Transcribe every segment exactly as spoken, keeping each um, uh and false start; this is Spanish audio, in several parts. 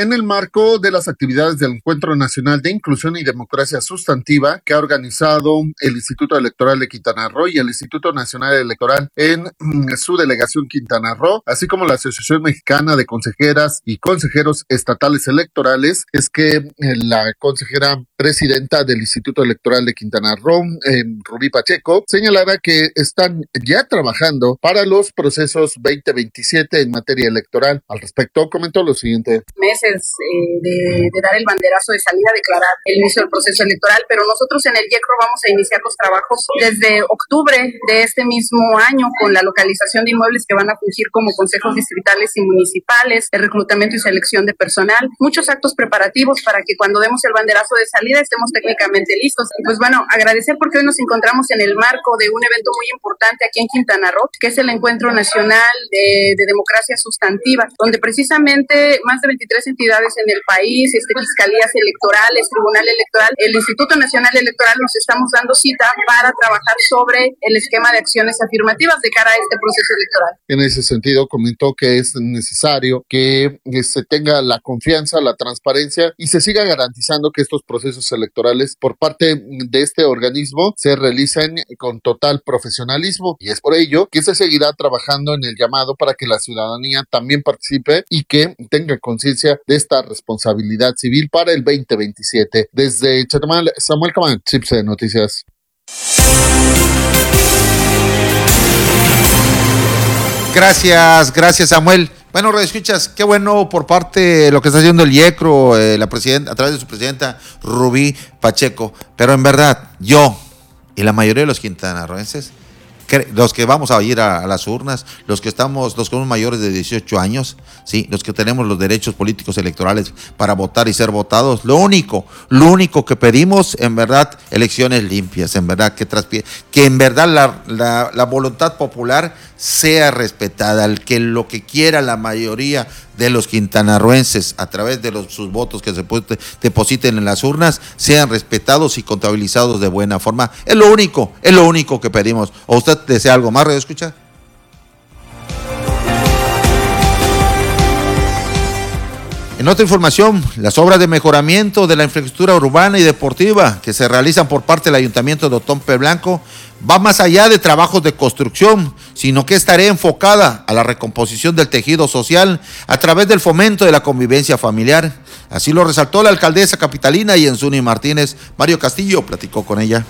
en el marco de las actividades del Encuentro Nacional de Inclusión y Democracia Sustantiva que ha organizado el Instituto Electoral de Quintana Roo y el Instituto Nacional Electoral en su delegación Quintana Roo, así como la Asociación Mexicana de Consejeras y Consejeros Estatales Electorales, es que la consejera presidenta del Instituto Electoral de Quintana Roo, eh, Rubí Pacheco, señalara que están ya trabajando para los procesos veinte veintisiete en materia electoral. Al respecto, comentó lo siguiente. Meses eh, de, de dar el banderazo de salida, declarar el inicio del proceso electoral, pero nosotros en el IECRO vamos a iniciar los trabajos desde octubre de este mismo año con la localización de inmuebles que van a fungir como consejos distritales y municipales, el reclutamiento y selección de personal, muchos actos preparativos para que cuando demos el banderazo de salida estemos técnicamente listos. Y pues bueno, agradecer porque hoy nos encontramos en el marco de un evento muy importante aquí en Quintana Roo, que es el Encuentro Nacional de, de Democracia Sustantiva, donde precisamente más de veintitrés entidades en el país, este, fiscalías electorales, tribunal electoral, el Instituto Nacional Electoral, nos estamos dando cita para trabajar sobre el esquema de acciones afirmativas de cara a este proceso electoral. En ese sentido, comentó que es necesario que se tenga la confianza, la transparencia y se siga garantizando que estos procesos electorales por parte de este organismo se realicen con total profesionalismo, y es por ello que se seguirá trabajando en el llamado para que la ciudadanía también participe y que tenga conciencia de esta responsabilidad civil para el veinte veintisiete. Desde Chetumal, Samuel Camán, Chips de Noticias. Gracias, gracias Samuel. Bueno, redescuchas, qué bueno por parte de lo que está haciendo el IECRO, eh, la presidenta, a través de su presidenta Rubí Pacheco, pero en verdad, yo y la mayoría de los quintanarroenses, los que vamos a ir a, a las urnas, los que estamos, los que somos mayores de dieciocho años, sí, los que tenemos los derechos políticos electorales para votar y ser votados, lo único, lo único que pedimos, en verdad, elecciones limpias, en verdad, que, traspie, que en verdad la, la, la voluntad popular sea respetada, el que lo que quiera la mayoría de los quintanarroenses a través de los, sus votos que se depositen en las urnas sean respetados y contabilizados de buena forma. Es lo único, es lo único que pedimos. ¿O usted desea algo más, Radio Escucha? En otra información, las obras de mejoramiento de la infraestructura urbana y deportiva que se realizan por parte del Ayuntamiento de Otompe Blanco va más allá de trabajos de construcción, sino que estará enfocada a la recomposición del tejido social a través del fomento de la convivencia familiar. Así lo resaltó la alcaldesa capitalina Yensuni Martínez. Mario Castillo platicó con ella.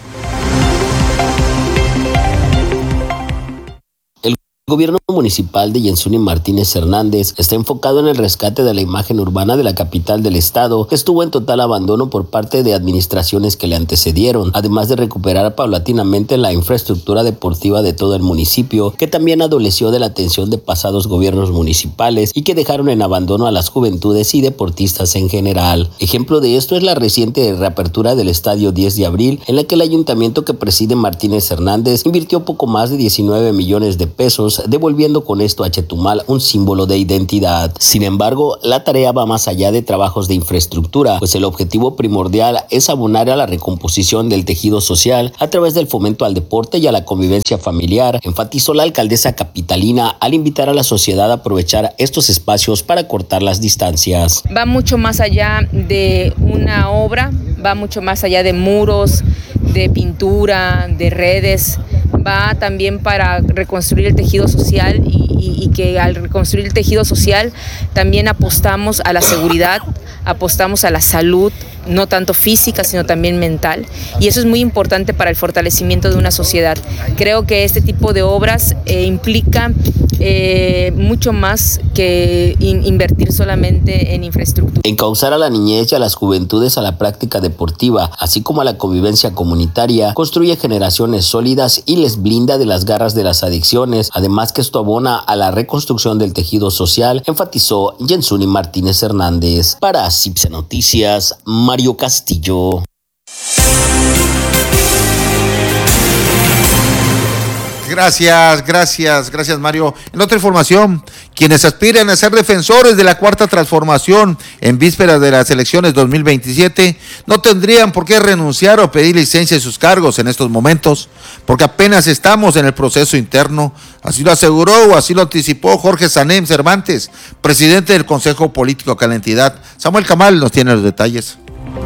El gobierno municipal de Yensuni Martínez Hernández está enfocado en el rescate de la imagen urbana de la capital del estado, que estuvo en total abandono por parte de administraciones que le antecedieron, además de recuperar paulatinamente la infraestructura deportiva de todo el municipio, que también adoleció de la atención de pasados gobiernos municipales y que dejaron en abandono a las juventudes y deportistas en general. Ejemplo de esto es la reciente reapertura del estadio diez de abril, en la que el ayuntamiento que preside Martínez Hernández invirtió poco más de diecinueve millones de pesos, devolviendo con esto a Chetumal un símbolo de identidad. Sin embargo, la tarea va más allá de trabajos de infraestructura, pues el objetivo primordial es abonar a la recomposición del tejido social a través del fomento al deporte y a la convivencia familiar, enfatizó la alcaldesa capitalina al invitar a la sociedad a aprovechar estos espacios para cortar las distancias. Va mucho más allá de una obra, va mucho más allá de muros, de pintura, de redes, va también para reconstruir el tejido social y, y, y que al reconstruir el tejido social también apostamos a la seguridad, apostamos a la salud, no tanto física, sino también mental, y eso es muy importante para el fortalecimiento de una sociedad. Creo que este tipo de obras eh, implica eh, mucho más que in- invertir solamente en infraestructura. Encauzar a la niñez y a las juventudes a la práctica deportiva, así como a la convivencia comunitaria, construye generaciones sólidas y les blinda de las garras de las adicciones, además que esto abona a la reconstrucción del tejido social, enfatizó Yensuni Martínez Hernández. Para Cipse Noticias, Mario Castillo. Gracias, gracias, gracias Mario. En otra información, Quienes aspiran a ser defensores de la Cuarta Transformación en vísperas de las elecciones dos mil veintisiete no tendrían por qué renunciar o pedir licencia de sus cargos en estos momentos, porque apenas estamos en el proceso interno. Así lo aseguró o así lo anticipó Jorge Sanem Cervantes, presidente del Consejo Político de la entidad. Samuel Camal nos tiene los detalles.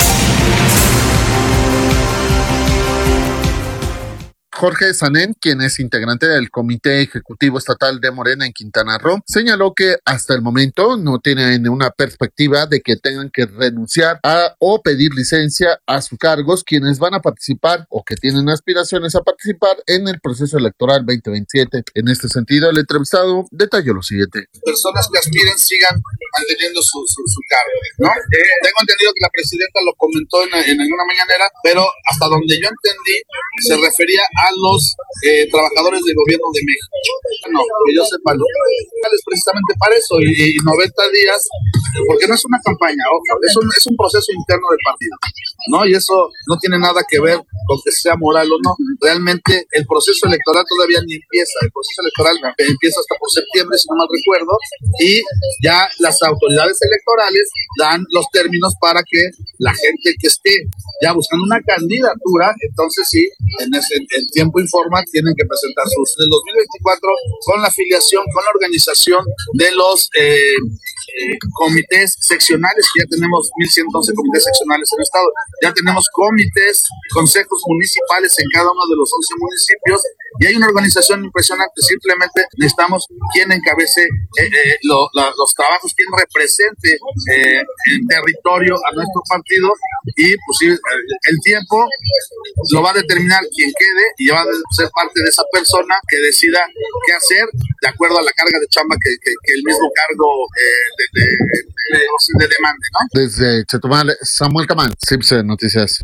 Jorge Sanem, quien es integrante del Comité Ejecutivo Estatal de Morena en Quintana Roo, señaló que hasta el momento no tienen una perspectiva de que tengan que renunciar a o pedir licencia a sus cargos quienes van a participar o que tienen aspiraciones a participar en el proceso electoral veinte veintisiete. En este sentido, el entrevistado detalló lo siguiente. Personas que aspiren sigan manteniendo su, su, su cargo, ¿no? Eh, tengo entendido que la presidenta lo comentó en, en una mañanera, pero hasta donde yo entendí se refería a a los eh, trabajadores del gobierno de México. No, que yo sepa, no. Es precisamente para eso, y, y noventa días, porque no es una campaña, ojo, es un, es un proceso interno del partido, ¿no? Y eso no tiene nada que ver con que sea moral o no. Realmente el proceso electoral todavía ni empieza, el proceso electoral empieza hasta por septiembre, si no mal recuerdo, y ya las autoridades electorales dan los términos para que la gente que esté ya buscando una candidatura, entonces sí, en ese en tiempo informa, tienen que presentar sus del dos mil veinticuatro con la afiliación, con la organización de los eh, eh, comités seccionales, que ya tenemos mil ciento once comités seccionales en el estado, ya tenemos comités, consejos municipales en cada uno de los once municipios, y hay una organización impresionante. Simplemente necesitamos quien encabece eh, eh, lo, la, los trabajos, quien represente eh, el territorio a nuestro partido, y pues sí, el tiempo lo va a determinar quien quede y va a ser parte de esa persona que decida qué hacer de acuerdo a la carga de chamba que, que, que el mismo cargo eh, de, de, de, de, de demande, ¿no? Desde Chetumal, Samuel Camal, C I P C Noticias.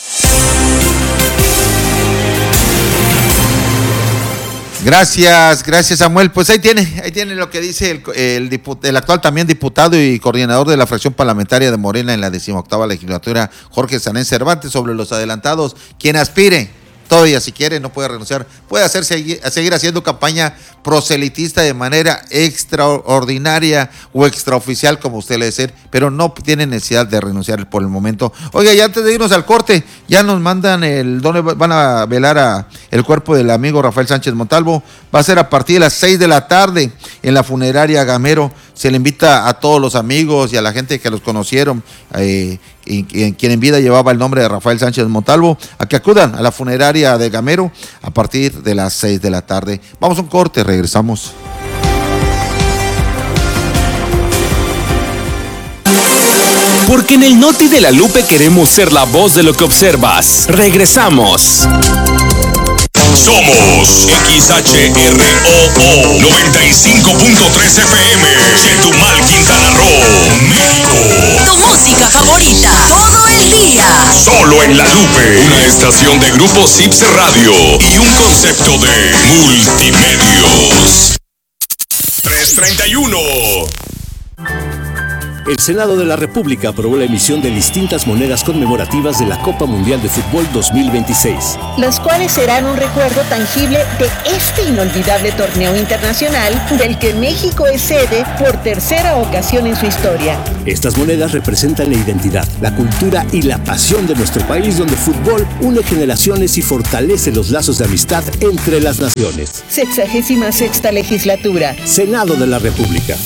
Gracias, gracias Samuel. Pues ahí tiene, ahí tiene lo que dice el, el, diput, el actual también diputado y coordinador de la fracción parlamentaria de Morena en la decimoctava legislatura, Jorge Sanem Cervantes, sobre los adelantados. Quien aspire, todavía si quiere, no puede renunciar, puede hacer, seguir, seguir haciendo campaña proselitista de manera extraordinaria o extraoficial, como usted le dice, pero no tiene necesidad de renunciar por el momento. Oiga, y antes de irnos al corte, ya nos mandan el, ¿dónde van a velar a el cuerpo del amigo Rafael Sánchez Montalvo? Va a ser a partir de las seis de la tarde en la funeraria Gamero. Se le invita a todos los amigos y a la gente que los conocieron, eh, y, y quien en vida llevaba el nombre de Rafael Sánchez Montalvo, a que acudan a la funeraria de Gamero a partir de las seis de la tarde. Vamos a un corte, regresamos. Porque en el Noti de la Lupe queremos ser la voz de lo que observas. Regresamos. Somos X H R O O noventa y cinco punto tres F M, Chetumal, Quintana Roo, México. Tu música favorita, todo el día. Solo en La Lupe, una estación de Grupo C I P C Radio y un concepto de multimedios. tres treinta y uno. El Senado de la República aprobó la emisión de distintas monedas conmemorativas de la Copa Mundial de Fútbol dos mil veintiséis. Las cuales serán un recuerdo tangible de este inolvidable torneo internacional del que México es sede por tercera ocasión en su historia. Estas monedas representan la identidad, la cultura y la pasión de nuestro país, donde el fútbol une generaciones y fortalece los lazos de amistad entre las naciones. Sexagésima sexta legislatura. Senado de la República.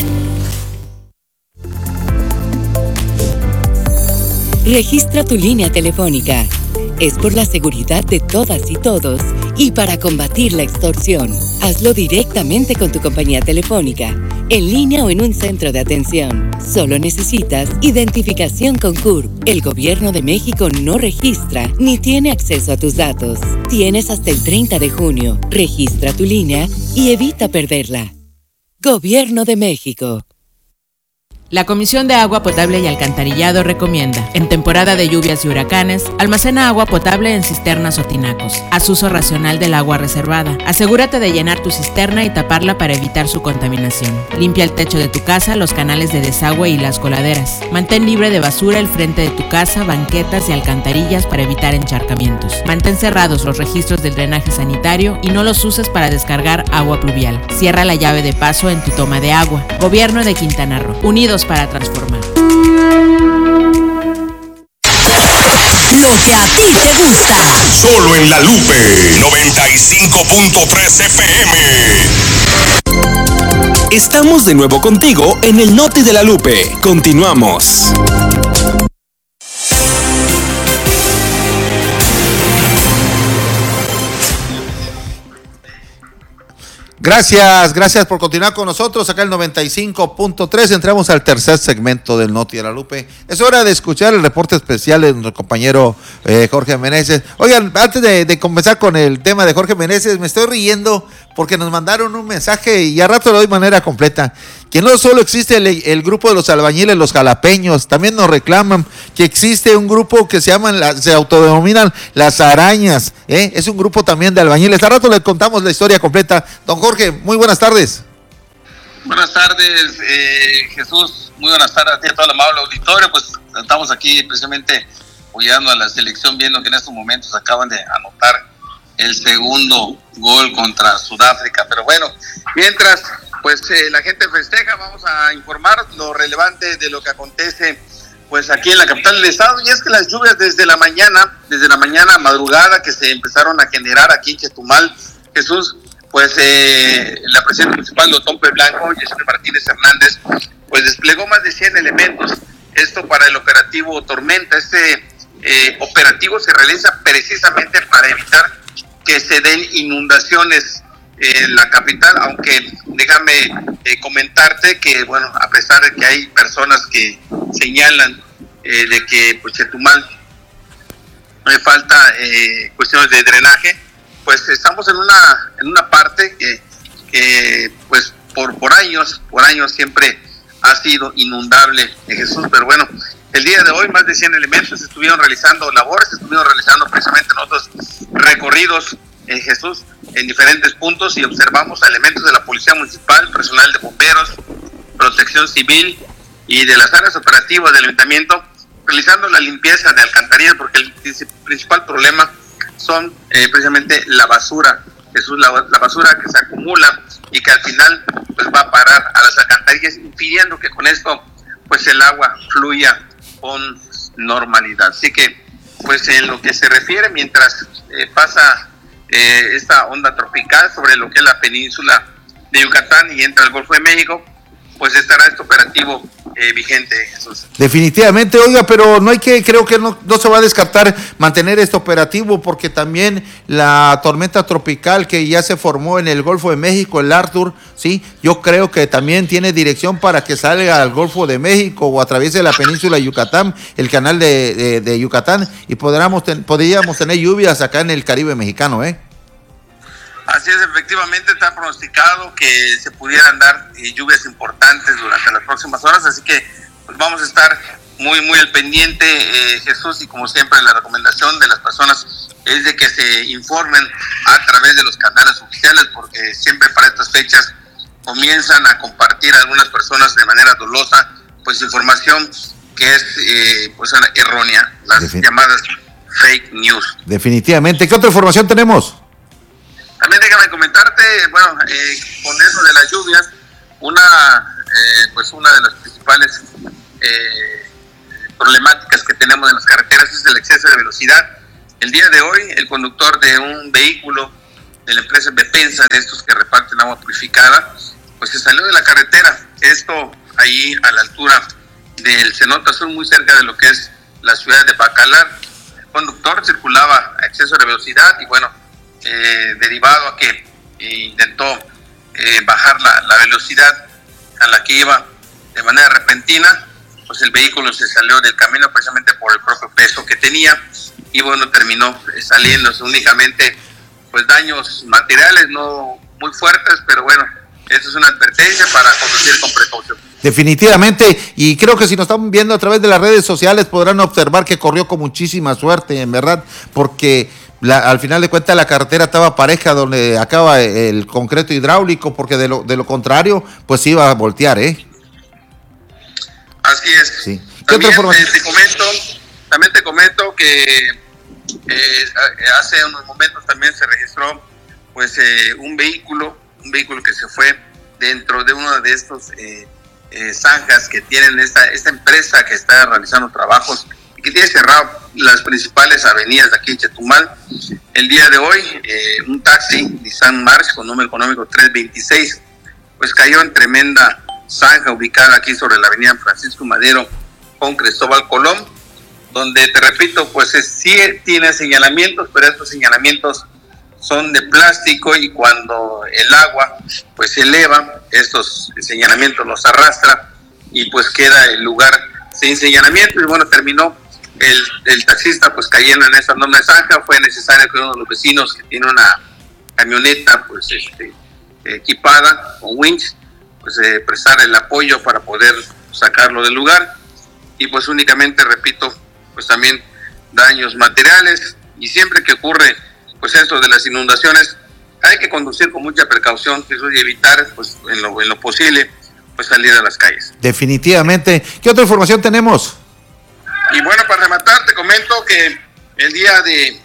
Registra tu línea telefónica. Es por la seguridad de todas y todos y para combatir la extorsión. Hazlo directamente con tu compañía telefónica, en línea o en un centro de atención. Solo necesitas identificación con C U R P. El Gobierno de México no registra ni tiene acceso a tus datos. Tienes hasta el treinta de junio. Registra tu línea y evita perderla. Gobierno de México. La Comisión de Agua Potable y Alcantarillado recomienda, en temporada de lluvias y huracanes, almacena agua potable en cisternas o tinacos. Haz uso racional del agua reservada. Asegúrate de llenar tu cisterna y taparla para evitar su contaminación. Limpia el techo de tu casa, los canales de desagüe y las coladeras. Mantén libre de basura el frente de tu casa, banquetas y alcantarillas para evitar encharcamientos. Mantén cerrados los registros del drenaje sanitario y no los uses para descargar agua pluvial. Cierra la llave de paso en tu toma de agua. Gobierno de Quintana Roo. Unidos para transformar. Lo que a ti te gusta. Solo en La Lupe noventa y cinco punto tres F M. Estamos de nuevo contigo en el Noti de La Lupe. Continuamos. Gracias, gracias por continuar con nosotros acá el noventa y cinco punto tres. Entramos al tercer segmento del Noti de La Lupe. Es hora de escuchar el reporte especial de nuestro compañero eh, Jorge Meneses. Oigan, antes de, de comenzar con el tema de Jorge Meneses, me estoy riendo porque nos mandaron un mensaje y a rato lo doy de manera completa. Que no solo existe el, el grupo de los albañiles, los jalapeños, también nos reclaman que existe un grupo que se llaman, la, se autodenominan las arañas, ¿eh? Es un grupo también de albañiles. A rato le contamos la historia completa. Don Jorge, muy buenas tardes. Buenas tardes, eh, Jesús. Muy buenas tardes a ti, a todo el amable auditorio. Pues estamos aquí precisamente apoyando a la selección, viendo que en estos momentos acaban de anotar el segundo gol contra Sudáfrica. Pero bueno, mientras pues eh, la gente festeja, vamos a informar lo relevante de lo que acontece pues aquí en la capital del estado, y es que las lluvias desde la mañana, desde la mañana madrugada que se empezaron a generar aquí en Chetumal, Jesús, pues eh, la presidenta municipal de Otompe Blanco, Yesenia Martínez Hernández, pues desplegó más de cien elementos, esto para el operativo Tormenta. Este eh, operativo se realiza precisamente para evitar que se den inundaciones en la capital, aunque déjame eh, comentarte que, bueno, a pesar de que hay personas que señalan eh, de que pues Chetumal me falta eh, cuestiones de drenaje, pues estamos en una en una parte que, que pues por por años, por años siempre ha sido inundable, eh, Jesús, pero bueno, el día de hoy más de cien elementos estuvieron realizando labores, estuvieron realizando precisamente en otros recorridos, eh, Jesús, en diferentes puntos, y observamos a elementos de la Policía Municipal, personal de bomberos, protección civil y de las áreas operativas del ayuntamiento realizando la limpieza de alcantarillas, porque el principal problema son eh, precisamente la basura, Jesús, la, la basura que se acumula y que al final pues va a parar a las alcantarillas, impidiendo que con esto pues el agua fluya con normalidad. Así que pues en lo que se refiere, mientras eh, pasa eh, esta onda tropical sobre lo que es la península de Yucatán y entra al Golfo de México, pues estará este operativo eh, vigente, Jesús. Definitivamente, oiga, pero no hay que, creo que no, no se va a descartar mantener este operativo, porque también la tormenta tropical que ya se formó en el Golfo de México, el Arthur, sí, yo creo que también tiene dirección para que salga al Golfo de México o atraviese la península de Yucatán, el canal de, de, de Yucatán, y podríamos, ten, podríamos tener lluvias acá en el Caribe mexicano, ¿eh? Así es, efectivamente está pronosticado que se pudieran dar eh, lluvias importantes durante las próximas horas, así que pues, vamos a estar muy muy al pendiente, eh, Jesús, y como siempre la recomendación de las personas es de que se informen a través de los canales oficiales, porque siempre para estas fechas comienzan a compartir algunas personas de manera dolosa pues información que es eh, pues errónea, las Defin- llamadas fake news. Definitivamente. ¿Qué otra información tenemos? También déjame comentarte, bueno, eh, con eso de las lluvias, una eh, pues una de las principales eh, problemáticas que tenemos en las carreteras es el exceso de velocidad. El día de hoy, el conductor de un vehículo de la empresa Bepensa, de estos que reparten agua purificada, pues se salió de la carretera. Esto ahí a la altura del Cenote Azul, muy cerca de lo que es la ciudad de Bacalar. El conductor circulaba a exceso de velocidad y bueno, Eh, derivado a que eh, intentó eh, bajar la, la velocidad a la que iba de manera repentina, pues el vehículo se salió del camino precisamente por el propio peso que tenía y bueno, terminó eh, saliéndose únicamente pues daños materiales no muy fuertes, pero bueno, esto es una advertencia para conducir con precaución. Definitivamente, y creo que si nos están viendo a través de las redes sociales podrán observar que corrió con muchísima suerte, en verdad, porque la, al final de cuentas la carretera estaba pareja donde acaba el concreto hidráulico, porque de lo, de lo contrario, pues iba a voltear, ¿eh? Así es. Sí. También eh, te comento, también te comento que eh, hace unos momentos también se registró pues eh, un vehículo, un vehículo que se fue dentro de uno de estos eh, eh, zanjas que tienen esta, esta empresa que está realizando trabajos y que tiene cerrado las principales avenidas de aquí en Chetumal. El día de hoy, eh, un taxi Nissan March con número económico tres veintiséis, pues cayó en tremenda zanja ubicada aquí sobre la avenida Francisco Madero con Cristóbal Colón, donde, te repito, pues es, sí tiene señalamientos, pero estos señalamientos son de plástico y cuando el agua pues se eleva, estos señalamientos los arrastra y pues queda el lugar sin señalamiento. Y bueno, terminó el, el taxista pues cayendo en esa enorme zanja. Fue necesario que uno de los vecinos, que tiene una camioneta pues este, equipada con winch, pues eh, prestar el apoyo para poder sacarlo del lugar. Y pues únicamente, repito, pues también daños materiales. Y siempre que ocurre pues esto de las inundaciones, hay que conducir con mucha precaución, Jesús, y evitar pues en lo, en lo posible pues salir a las calles. Definitivamente. ¿Qué otra información tenemos? Y bueno, para rematar, te comento que el día de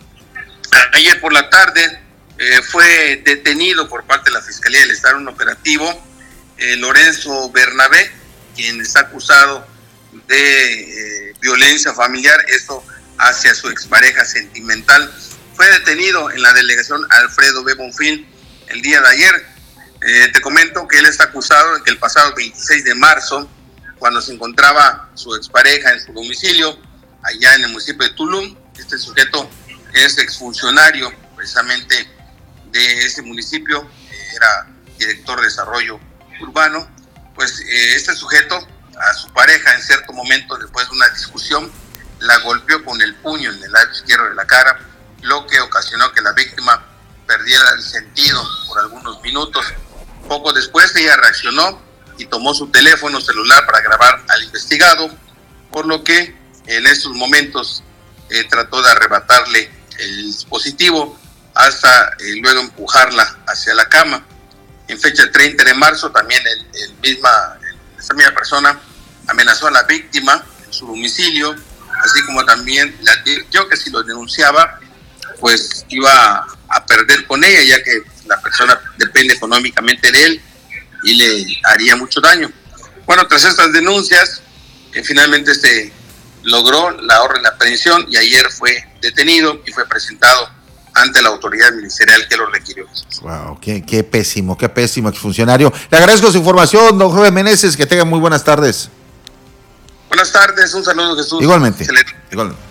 ayer por la tarde eh, fue detenido por parte de la Fiscalía del Estado un operativo, eh, Lorenzo Bernabé, quien está acusado de eh, violencia familiar, esto hacia su expareja sentimental. Fue detenido en la delegación Alfredo B. Bonfil el día de ayer. Eh, te comento que él está acusado de que el pasado veintiséis de marzo, cuando se encontraba su expareja en su domicilio, allá en el municipio de Tulum, este sujeto es exfuncionario precisamente de ese municipio, era director de desarrollo urbano, pues eh, este sujeto a su pareja en cierto momento, después de una discusión, la golpeó con el puño en el lado izquierdo de la cara, lo que ocasionó que la víctima perdiera el sentido por algunos minutos. Poco después ella reaccionó y tomó su teléfono celular para grabar al investigado, por lo que en estos momentos eh, trató de arrebatarle el dispositivo hasta eh, luego empujarla hacia la cama. En fecha treinta de marzo también el, el misma, esa misma persona amenazó a la víctima en su domicilio, así como también le advirtió que si lo denunciaba pues iba a perder con ella, ya que la persona depende económicamente de él y le haría mucho daño. Bueno, tras estas denuncias, eh, finalmente se logró la orden de aprehensión y ayer fue detenido y fue presentado ante la autoridad ministerial que lo requirió. Wow, qué, qué pésimo, qué pésimo exfuncionario. Le agradezco su información, don Jorge Meneses, que tenga muy buenas tardes. Buenas tardes, un saludo, Jesús. Igualmente, Excelente. igualmente.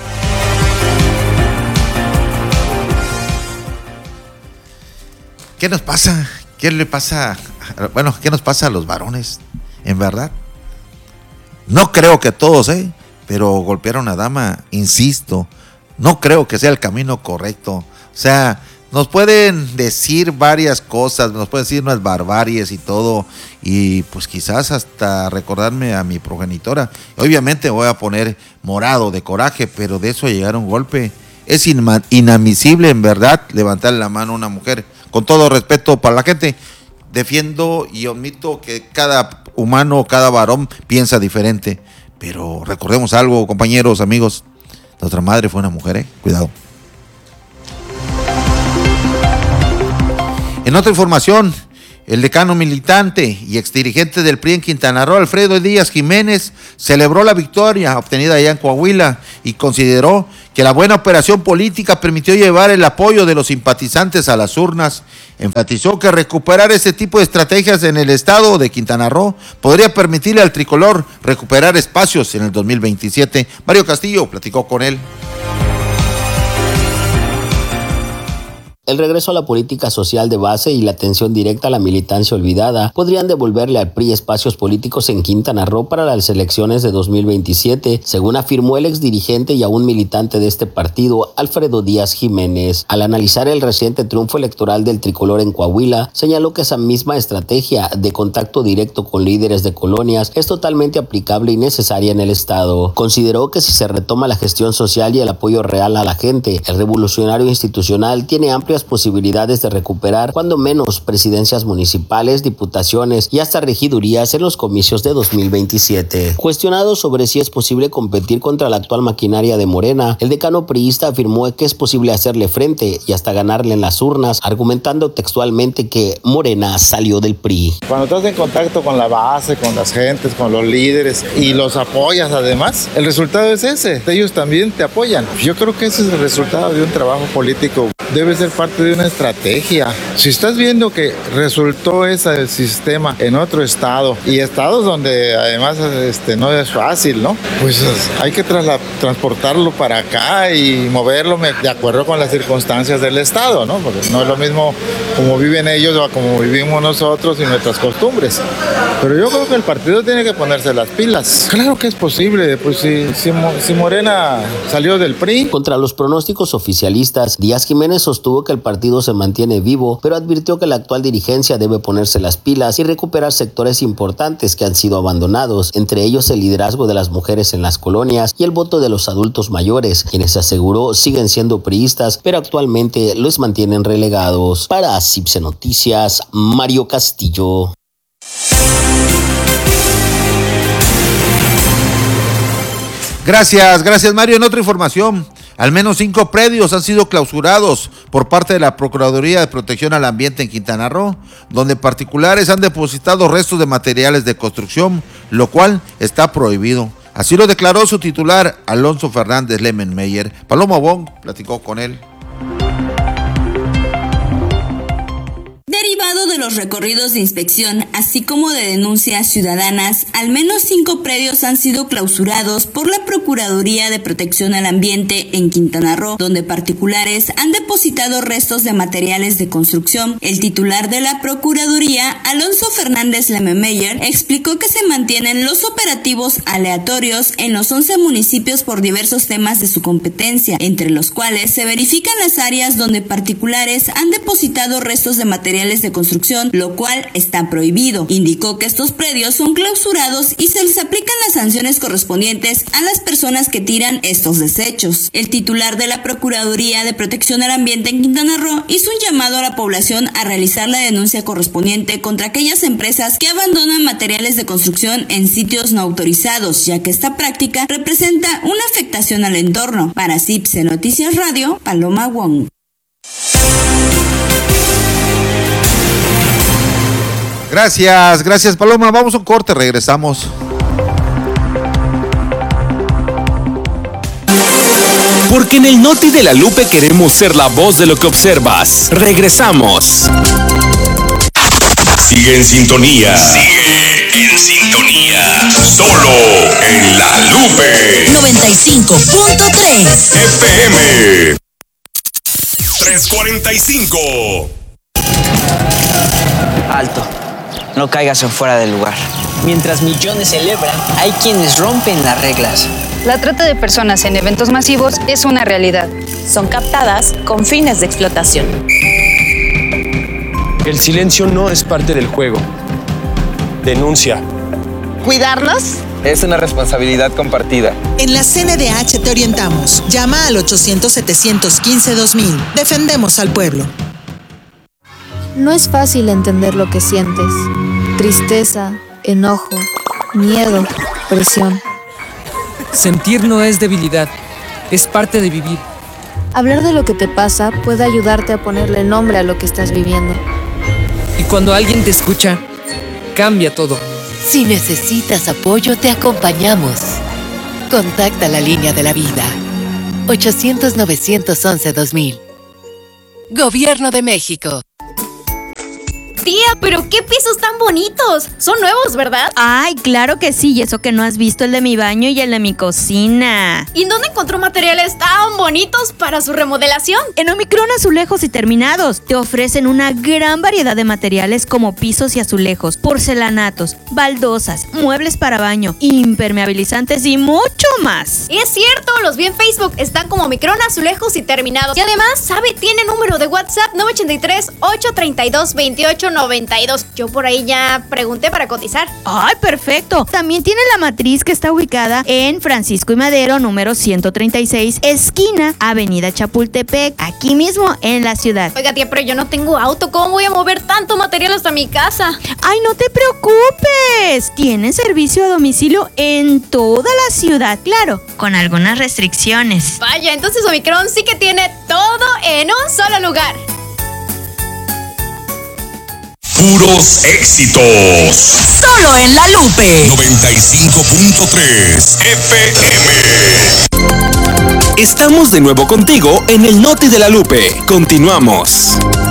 ¿Qué nos pasa? ¿Qué le pasa? Bueno, ¿qué nos pasa a los varones? En verdad, no creo que todos, ¿eh? Pero golpear a una dama, insisto, no creo que sea el camino correcto. O sea, nos pueden decir varias cosas, nos pueden decir unas barbaries y todo, y pues quizás hasta recordarme a mi progenitora. Obviamente voy a poner morado de coraje, pero de eso llegar a un golpe. Es inma- inadmisible, en verdad, levantarle la mano a una mujer. Con todo respeto para la gente, defiendo y admito que cada humano, cada varón piensa diferente. Pero recordemos algo, compañeros, amigos, nuestra madre fue una mujer, ¿eh? Cuidado. En otra información, el decano militante y exdirigente del P R I en Quintana Roo, Alfredo Díaz Jiménez, celebró la victoria obtenida allá en Coahuila y consideró que la buena operación política permitió llevar el apoyo de los simpatizantes a las urnas. Enfatizó que recuperar ese tipo de estrategias en el estado de Quintana Roo podría permitirle al tricolor recuperar espacios en el dos mil veintisiete. Mario Castillo platicó con él. El regreso a la política social de base y la atención directa a la militancia olvidada podrían devolverle al P R I espacios políticos en Quintana Roo para las elecciones de dos mil veintisiete, según afirmó el exdirigente y aún militante de este partido, Alfredo Díaz Jiménez. Al analizar el reciente triunfo electoral del tricolor en Coahuila, señaló que esa misma estrategia de contacto directo con líderes de colonias es totalmente aplicable y necesaria en el estado. Consideró que si se retoma la gestión social y el apoyo real a la gente, el revolucionario institucional tiene amplias posibilidades de recuperar cuando menos presidencias municipales, diputaciones y hasta regidurías en los comicios de dos mil veintisiete. Cuestionado sobre si es posible competir contra la actual maquinaria de Morena, el decano priista afirmó que es posible hacerle frente y hasta ganarle en las urnas, argumentando textualmente que Morena salió del P R I. Cuando estás en contacto con la base, con las gentes, con los líderes y los apoyas además, el resultado es ese, ellos también te apoyan. Yo creo que ese es el resultado de un trabajo político, debe ser parte de una estrategia. Si estás viendo que resultó ese sistema en otro estado y estados donde además este, no es fácil, ¿no? Pues hay que trasla- transportarlo para acá y moverlo de acuerdo con las circunstancias del estado, ¿no? Porque no es lo mismo como viven ellos o como vivimos nosotros y nuestras costumbres. Pero yo creo que el partido tiene que ponerse las pilas. Claro que es posible, pues si, si, si Morena salió del P R I. Contra los pronósticos oficialistas, Díaz Jiménez sostuvo que el partido se mantiene vivo, pero advirtió que la actual dirigencia debe ponerse las pilas y recuperar sectores importantes que han sido abandonados, entre ellos el liderazgo de las mujeres en las colonias y el voto de los adultos mayores, quienes aseguró siguen siendo priistas, pero actualmente los mantienen relegados. Para Cipse Noticias, Mario Castillo. Gracias, gracias Mario. En otra información, al menos cinco predios han sido clausurados por parte de la Procuraduría de Protección al Ambiente en Quintana Roo, donde particulares han depositado restos de materiales de construcción, lo cual está prohibido. Así lo declaró su titular, Alonso Fernández Lemenmeyer. Paloma Wong platicó con él. Derivado de los recorridos de inspección, así como de denuncias ciudadanas, al menos cinco predios han sido clausurados por la Procuraduría de Protección al Ambiente en Quintana Roo, donde particulares han depositado restos de materiales de construcción. El titular de la Procuraduría, Alonso Fernández Lemenmeyer, explicó que se mantienen los operativos aleatorios en los once municipios por diversos temas de su competencia, entre los cuales se verifican las áreas donde particulares han depositado restos de materiales de construcción, lo cual está prohibido. Indicó que estos predios son clausurados y se les aplican las sanciones correspondientes a las personas que tiran estos desechos. El titular de la Procuraduría de Protección al Ambiente en Quintana Roo hizo un llamado a la población a realizar la denuncia correspondiente contra aquellas empresas que abandonan materiales de construcción en sitios no autorizados, ya que esta práctica representa una afectación al entorno. Para Cipse Noticias Radio, Paloma Wong. Gracias, gracias Paloma. Vamos a un corte, regresamos. Porque en el Noti de la Lupe queremos ser la voz de lo que observas. Regresamos. Sigue en sintonía. Sigue en sintonía. Solo en la Lupe. noventa y cinco punto tres F M. tres cuarenta y cinco. Alto. No caigas en fuera del lugar. Mientras millones celebran, hay quienes rompen las reglas. La trata de personas en eventos masivos es una realidad. Son captadas con fines de explotación. El silencio no es parte del juego. Denuncia. ¿Cuidarnos? Es una responsabilidad compartida. En la C N D H te orientamos. Llama al ochocientos, setecientos quince, dos mil. Defendemos al pueblo. No es fácil entender lo que sientes. Tristeza, enojo, miedo, presión. Sentir no es debilidad, es parte de vivir. Hablar de lo que te pasa puede ayudarte a ponerle nombre a lo que estás viviendo. Y cuando alguien te escucha, cambia todo. Si necesitas apoyo, te acompañamos. Contacta la línea de la vida. ochocientos, novecientos once, dos mil. Gobierno de México. Tía, pero qué pisos tan bonitos. Son nuevos, ¿verdad? Ay, claro que sí, y eso que no has visto el de mi baño y el de mi cocina. ¿Y dónde encontró materiales tan bonitos para su remodelación? En Omicron Azulejos y Terminados te ofrecen una gran variedad de materiales como pisos y azulejos, porcelanatos, baldosas, muebles para baño, impermeabilizantes y mucho más. Es cierto, los vi en Facebook, están como Omicron Azulejos y Terminados. Y además, ¿sabe? Tiene número de WhatsApp nueve ocho tres, ocho tres dos, dos ocho nueve dos. Yo por ahí ya pregunté para cotizar. ¡Ay, perfecto! También tiene la matriz que está ubicada en Francisco y Madero, número ciento treinta y seis, esquina Avenida Chapultepec, aquí mismo en la ciudad. Oiga, tía, pero yo no tengo auto. ¿Cómo voy a mover tanto material hasta mi casa? ¡Ay, no te preocupes! Tienen servicio a domicilio en toda la ciudad, claro, con algunas restricciones. Vaya, entonces Omicron sí que tiene todo en un solo lugar. Puros éxitos. Solo en La Lupe. noventa y cinco punto tres F M. Estamos de nuevo contigo en el Noti de la Lupe. Continuamos.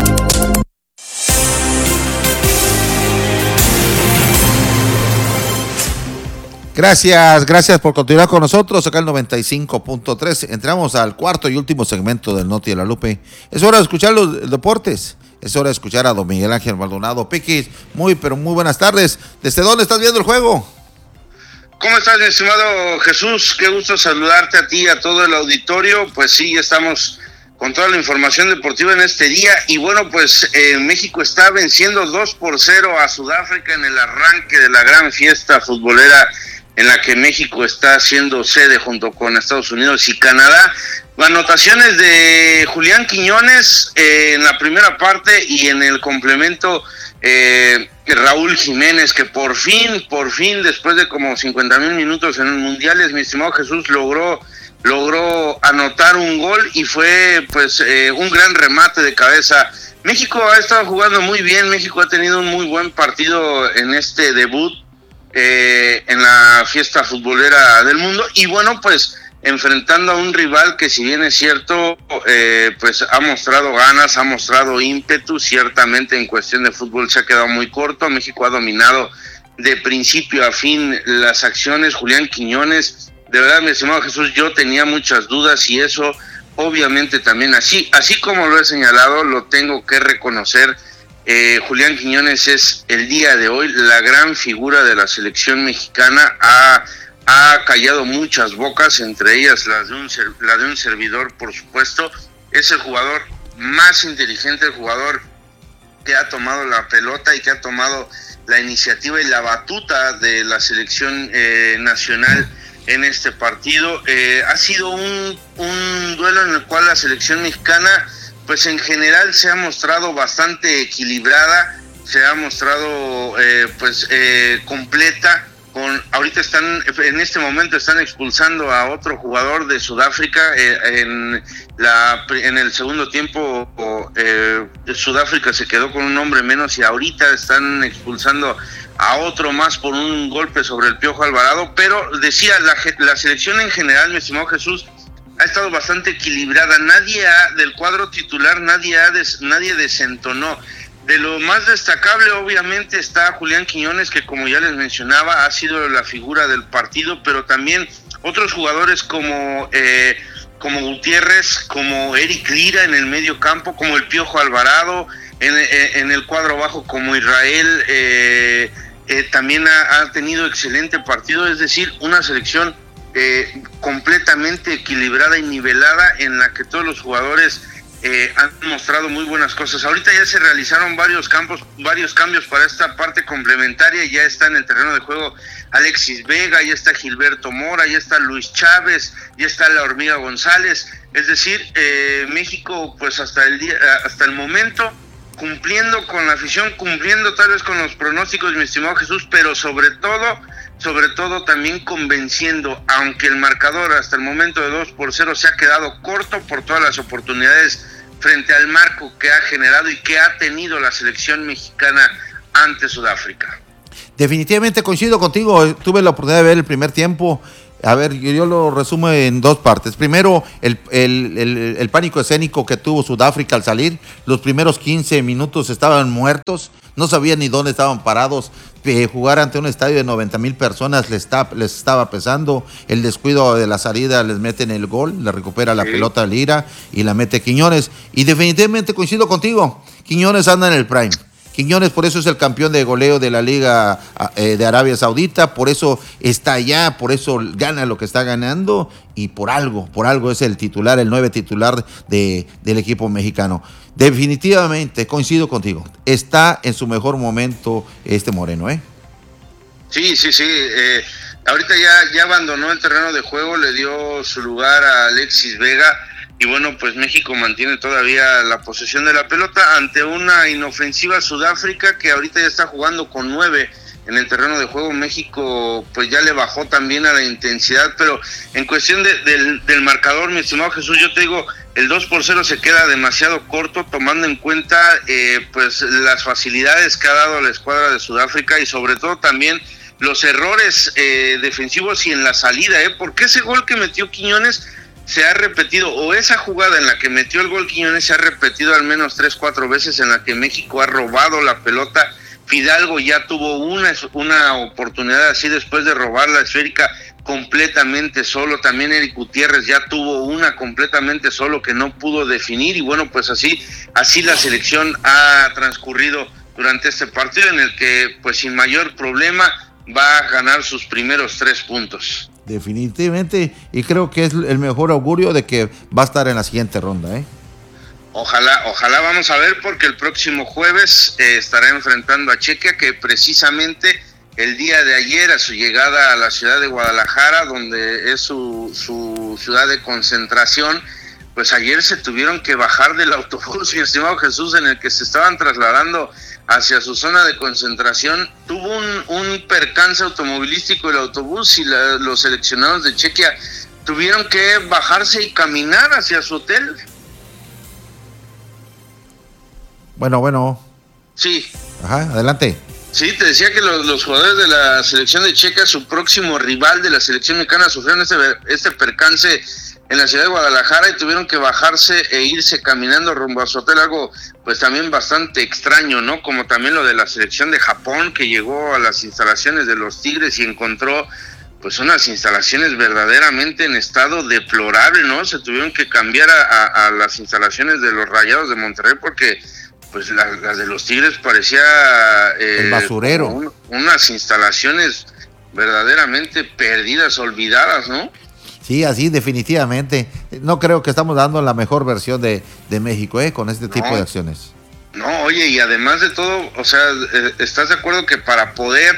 Gracias, gracias por continuar con nosotros acá en noventa y cinco punto tres. Entramos al cuarto y último segmento del Noti de la Lupe. Es hora de escuchar los deportes. Es hora de escuchar a don Miguel Ángel Maldonado. Piquis, muy, pero muy buenas tardes. ¿Desde dónde estás viendo el juego? ¿Cómo estás, mi estimado Jesús? Qué gusto saludarte a ti y a todo el auditorio. Pues sí, estamos con toda la información deportiva en este día. Y bueno, pues eh, México está venciendo dos por cero a Sudáfrica en el arranque de la gran fiesta futbolera en la que México está siendo sede junto con Estados Unidos y Canadá. Anotaciones de Julián Quiñones eh, en la primera parte y en el complemento eh, Raúl Jiménez, que por fin, por fin, después de como cincuenta mil minutos en mundiales, mi estimado Jesús, logró logró anotar un gol y fue pues eh, un gran remate de cabeza. México ha estado jugando muy bien, México ha tenido un muy buen partido en este debut eh, en la fiesta futbolera del mundo y bueno, pues enfrentando a un rival que, si bien es cierto, eh, pues ha mostrado ganas, ha mostrado ímpetu, ciertamente en cuestión de fútbol se ha quedado muy corto. México ha dominado de principio a fin las acciones. Julián Quiñones, de verdad, mi estimado Jesús, yo tenía muchas dudas y eso obviamente también así, así como lo he señalado, lo tengo que reconocer. Eh, Julián Quiñones es el día de hoy la gran figura de la selección mexicana. Ha Ha callado muchas bocas, entre ellas las de un la de un servidor, por supuesto. Es el jugador más inteligente, el jugador que ha tomado la pelota y que ha tomado la iniciativa y la batuta de la selección eh, nacional en este partido. Eh, ha sido un, un duelo en el cual la selección mexicana, pues en general se ha mostrado bastante equilibrada, se ha mostrado eh, pues eh, completa. Con, ahorita están, en este momento están expulsando a otro jugador de Sudáfrica. Eh, en la en el segundo tiempo eh, Sudáfrica se quedó con un hombre menos y ahorita están expulsando a otro más por un golpe sobre el Piojo Alvarado. Pero decía, la, la selección en general, mi estimado Jesús, ha estado bastante equilibrada. Nadie ha, del cuadro titular, nadie ha des, nadie desentonó. De lo más destacable, obviamente, está Julián Quiñones, que como ya les mencionaba, ha sido la figura del partido, pero también otros jugadores como eh, como Gutiérrez, como Eric Lira en el medio campo, como el Piojo Alvarado, en, en el cuadro bajo como Israel, eh, eh, también ha, ha tenido excelente partido, es decir, una selección eh, completamente equilibrada y nivelada en la que todos los jugadores Eh, han mostrado muy buenas cosas. Ahorita ya se realizaron varios campos, varios cambios para esta parte complementaria. Ya está en el terreno de juego Alexis Vega, ya está Gilberto Mora, ya está Luis Chávez, ya está la Hormiga González. Es decir, eh, México, pues hasta el día, hasta el momento, cumpliendo con la afición, cumpliendo tal vez con los pronósticos, mi estimado Jesús, pero sobre todo, sobre todo también convenciendo, aunque el marcador hasta el momento de dos por cero se ha quedado corto por todas las oportunidades frente al marco que ha generado y que ha tenido la selección mexicana ante Sudáfrica. Definitivamente coincido contigo, tuve la oportunidad de ver el primer tiempo. A ver, yo, yo lo resumo en dos partes. Primero, el, el, el, el pánico escénico que tuvo Sudáfrica al salir. Los primeros quince minutos estaban muertos. no sabían ni dónde estaban parados. Eh, jugar ante un estadio de noventa mil personas les, está, les estaba pesando. El descuido de la salida, les meten el gol, le recupera la sí. pelota Lira y la mete Quiñones. Y definitivamente coincido contigo, Quiñones anda en el prime. Quiñones por eso es el campeón de goleo de la Liga eh, de Arabia Saudita, por eso está allá, por eso gana lo que está ganando y por algo, por algo es el titular, el nueve titular de, del equipo mexicano. Definitivamente coincido contigo, está en su mejor momento este Moreno, ¿eh? Sí, sí, sí, eh, ahorita ya, ya abandonó el terreno de juego, le dio su lugar a Alexis Vega. Y bueno, pues México mantiene todavía la posesión de la pelota ante una inofensiva Sudáfrica que ahorita ya está jugando con nueve en el terreno de juego. México pues ya le bajó también a la intensidad, pero en cuestión de, del, del marcador, mi estimado Jesús, yo te digo, el dos por cero se queda demasiado corto tomando en cuenta eh, pues las facilidades que ha dado la escuadra de Sudáfrica y sobre todo también los errores eh, defensivos y en la salida, ¿eh? Porque ese gol que metió Quiñones se ha repetido, o esa jugada en la que metió el gol Quiñones se ha repetido al menos tres, cuatro veces en la que México ha robado la pelota. Fidalgo ya tuvo una, una oportunidad así después de robar la esférica completamente solo. También Eric Gutiérrez ya tuvo una completamente solo que no pudo definir y bueno, pues así, así la selección ha transcurrido durante este partido en el que pues sin mayor problema va a ganar sus primeros tres puntos. Definitivamente, y creo que es el mejor augurio de que va a estar en la siguiente ronda, ¿eh? Ojalá, ojalá vamos a ver, porque el próximo jueves eh, estará enfrentando a Chequia, que precisamente el día de ayer, a su llegada a la ciudad de Guadalajara, donde es su, su ciudad de concentración, pues ayer se tuvieron que bajar del autobús, mi estimado Jesús, en el que se estaban trasladando hacia su zona de concentración. Tuvo un, un percance automovilístico el autobús y la, los seleccionados de Chequia tuvieron que bajarse y caminar hacia su hotel. Bueno, bueno. Sí. Ajá, adelante. Sí, te decía que los, los jugadores de la selección de Chequia, su próximo rival de la selección mexicana, sufrieron este, este percance en la ciudad de Guadalajara y tuvieron que bajarse e irse caminando rumbo a su hotel, algo pues también bastante extraño, ¿no? Como también lo de la selección de Japón, que llegó a las instalaciones de los Tigres y encontró pues unas instalaciones verdaderamente en estado deplorable, ¿no? Se tuvieron que cambiar a, a, a las instalaciones de los Rayados de Monterrey porque pues las la de los Tigres parecía eh, el basurero, un, unas instalaciones verdaderamente perdidas, olvidadas, ¿no? Sí, así definitivamente. No creo que estamos dando la mejor versión de, de México, ¿eh? Con este tipo no, de acciones. No, oye, y además de todo, o sea, eh, ¿estás de acuerdo que para poder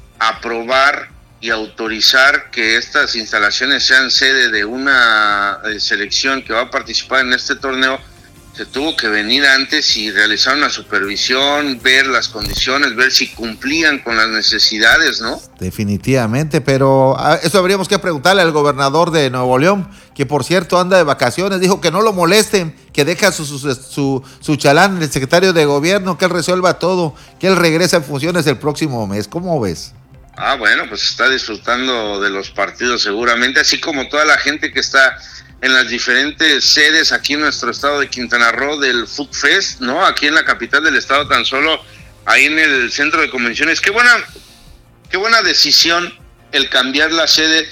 aprobar y autorizar que estas instalaciones sean sede de una eh, selección que va a participar en este torneo, se tuvo que venir antes y realizar una supervisión, ver las condiciones, ver si cumplían con las necesidades, ¿no? Definitivamente, pero eso habríamos que preguntarle al gobernador de Nuevo León, que por cierto anda de vacaciones, dijo que no lo molesten, que deja su, su, su, su chalán, el secretario de gobierno, que él resuelva todo, que él regrese en funciones el próximo mes. ¿Cómo ves? Ah, bueno, pues está disfrutando de los partidos seguramente, así como toda la gente que está en las diferentes sedes aquí en nuestro estado de Quintana Roo del Food Fest, ¿no? Aquí en la capital del estado, tan solo ahí en el centro de convenciones. Qué buena, qué buena decisión el cambiar la sede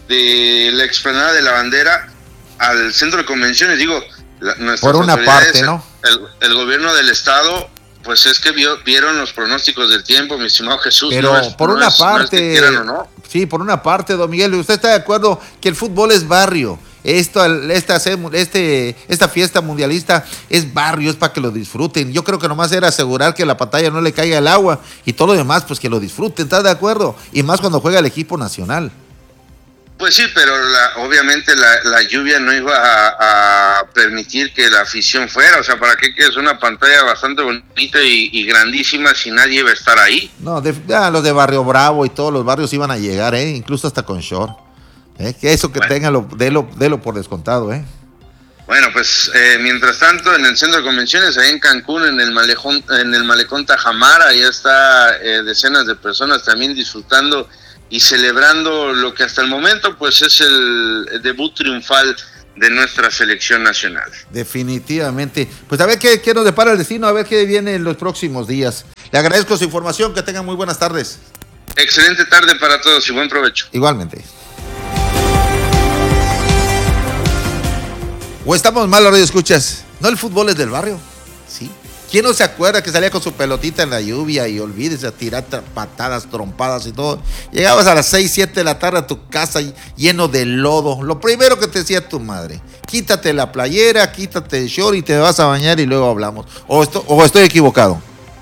de la explanada de la bandera al centro de convenciones. Digo, la, nuestras por una parte, ¿no? El, el gobierno del estado, pues es que vio, vieron los pronósticos del tiempo, mi estimado Jesús. Pero no es, por no una es, parte, no es que quieran o no. Sí, por una parte, don Miguel, ¿usted está de acuerdo que el fútbol es barrio? Esto, esta, este, esta fiesta mundialista es barrio, es para que lo disfruten. Yo creo que nomás era asegurar que la pantalla no le caiga el agua y todo lo demás, pues que lo disfruten, ¿estás de acuerdo? Y más cuando juega el equipo nacional. Pues sí, pero la, obviamente la, la lluvia no iba a, a permitir que la afición fuera. O sea, ¿para qué quieres una pantalla bastante bonita y, y grandísima si nadie iba a estar ahí? No, de, ya, los de Barrio Bravo y todos los barrios iban a llegar, ¿eh? Incluso hasta con short. ¿Eh? Que eso que bueno. tenga, lo, délo, délo por descontado, ¿eh? Bueno, pues eh, mientras tanto en el centro de convenciones, ahí en Cancún, en el malecón, en el malecón Tajamara, ya está eh, decenas de personas también disfrutando y celebrando lo que hasta el momento pues es el, el debut triunfal de nuestra selección nacional. Definitivamente. Pues a ver qué, qué nos depara el destino, a ver qué viene en los próximos días. Le agradezco su información, que tengan muy buenas tardes. Excelente tarde para todos y buen provecho. Igualmente. O estamos mal, radio escuchas. ¿No el fútbol es del barrio? Sí. ¿Quién no se acuerda que salía con su pelotita en la lluvia y olvídese a tirar patadas, trompadas y todo? Llegabas a las seis, siete de la tarde a tu casa lleno de lodo. Lo primero que te decía tu madre: quítate la playera, quítate el short y te vas a bañar y luego hablamos. O, esto, o estoy equivocado.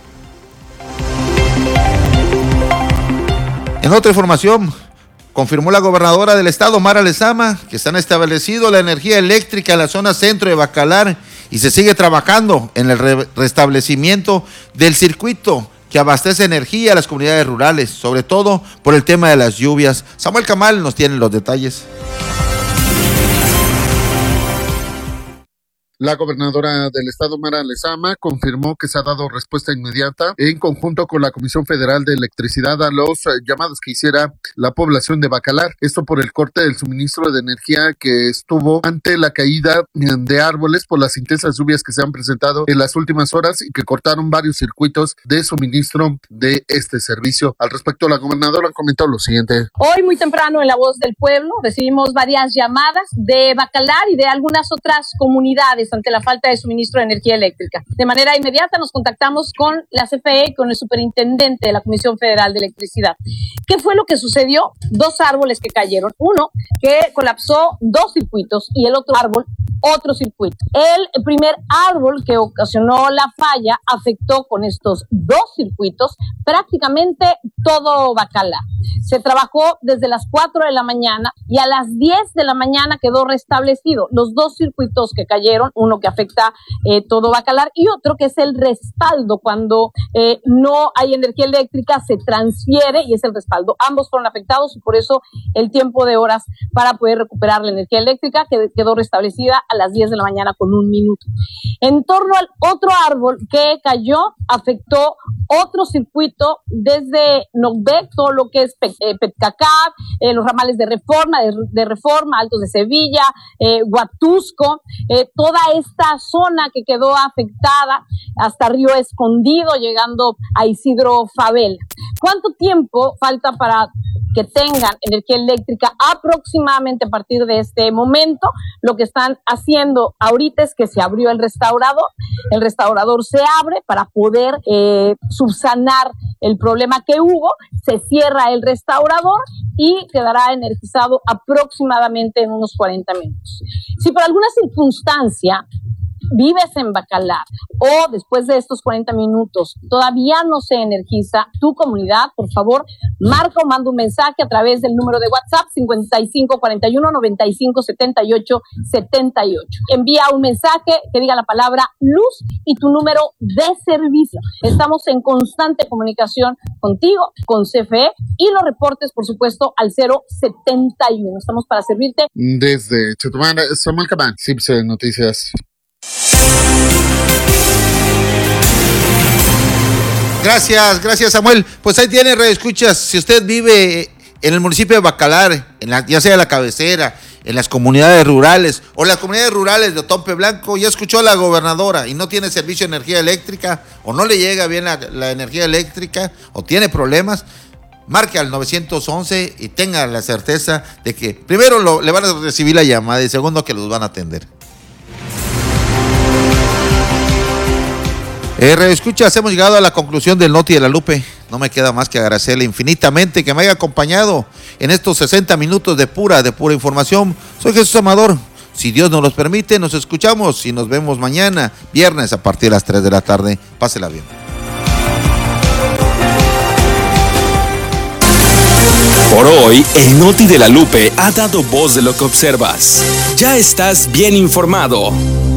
En otra información, confirmó la gobernadora del estado, Mara Lezama, que se han establecido la energía eléctrica en la zona centro de Bacalar y se sigue trabajando en el re- restablecimiento del circuito que abastece energía a las comunidades rurales, sobre todo por el tema de las lluvias. Samuel Camal nos tiene los detalles. La gobernadora del estado, Mara Lezama, confirmó que se ha dado respuesta inmediata en conjunto con la Comisión Federal de Electricidad a los llamados que hiciera la población de Bacalar. Esto por el corte del suministro de energía que estuvo ante la caída de árboles por las intensas lluvias que se han presentado en las últimas horas y que cortaron varios circuitos de suministro de este servicio. Al respecto, la gobernadora comentó lo siguiente. Hoy muy temprano en La Voz del Pueblo recibimos varias llamadas de Bacalar y de algunas otras comunidades ante la falta de suministro de energía eléctrica. De manera inmediata nos contactamos con la C F E y con el superintendente de la Comisión Federal de Electricidad. ¿Qué fue lo que sucedió? Dos árboles que cayeron. Uno que colapsó dos circuitos y el otro árbol otro circuito. El primer árbol que ocasionó la falla afectó con estos dos circuitos prácticamente todo Bacalar. Se trabajó desde las cuatro de la mañana y a las diez de la mañana quedó restablecido. Los dos circuitos que cayeron, uno que afecta eh, todo Bacalar y otro que es el respaldo. Cuando eh, no hay energía eléctrica se transfiere y es el respaldo. Ambos fueron afectados y por eso el tiempo de horas para poder recuperar la energía eléctrica que quedó restablecida a las diez de la mañana con un minuto. En torno al otro árbol que cayó, afectó otro circuito desde Nocbec, todo lo que es Pe- eh, Petcacab, eh, los ramales de Reforma, de, de Reforma, Altos de Sevilla, eh, Huatusco, eh, toda esta zona que quedó afectada hasta Río Escondido, llegando a Isidro Favela. ¿Cuánto tiempo falta para que tengan energía eléctrica? Aproximadamente a partir de este momento, lo que están haciendo ahorita es que se abrió el restaurador, el restaurador se abre para poder eh, subsanar el problema que hubo, se cierra el restaurador y quedará energizado aproximadamente en unos cuarenta minutos. Si por alguna circunstancia vives en Bacalar o después de estos cuarenta minutos todavía no se energiza tu comunidad, por favor, marca o manda un mensaje a través del número de WhatsApp cincuenta y cinco cuarenta y uno noventa y cinco setenta y ocho setenta y ocho. Envía un mensaje que diga la palabra luz y tu número de servicio. Estamos en constante comunicación contigo, con C F E, y los reportes, por supuesto, al cero setenta y uno. Estamos para servirte. Desde Chetumal, Samuel Cabán, C I B C Noticias. Gracias, gracias Samuel. Pues ahí tiene, radioescuchas, si usted vive en el municipio de Bacalar, en la, ya sea la cabecera, en las comunidades rurales o las comunidades rurales de Otompe Blanco, ya escuchó a la gobernadora y no tiene servicio de energía eléctrica o no le llega bien la, la energía eléctrica o tiene problemas, marque al nueve once y tenga la certeza de que primero lo, le van a recibir la llamada y segundo que los van a atender. Eh, radioescuchas, hemos llegado a la conclusión del Noti de la Lupe. No me queda más que agradecerle infinitamente que me haya acompañado en estos sesenta minutos de pura, de pura información. Soy Jesús Amador. Si Dios nos los permite, nos escuchamos y nos vemos mañana, viernes, a partir de las tres de la tarde. Pásela bien. Por hoy, el Noti de la Lupe ha dado voz de lo que observas. Ya estás bien informado.